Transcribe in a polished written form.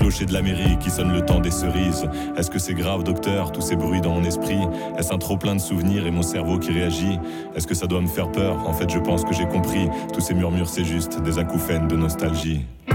clocher de la mairie qui sonne le temps des cerises. Est-ce que c'est grave, docteur, tous ces bruits dans mon esprit? Est-ce un trop plein de souvenirs et mon cerveau qui réagit? Est-ce que ça doit me faire peur? En fait, je pense que j'ai compris. Tous ces murmures, c'est juste des acouphènes de nostalgie.